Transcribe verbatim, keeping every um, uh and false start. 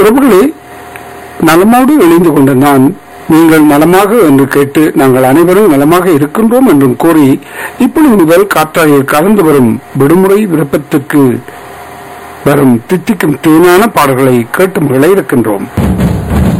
உறவுகளே, நலமோடு இணைந்து கொண்ட நான் நீங்கள் நலமாக என்று கேட்டு நாங்கள் அனைவரும் நலமாக இருக்கின்றோம் என்றும் கூறி இப்பொழுது முதல் காற்றாயில் கலந்து வரும் விடுமுறை விருப்பத்துக்கு வரும் தித்திக்கும் தேனான பாடல்களை கேட்டு மகிழ இருக்கின்றோம்.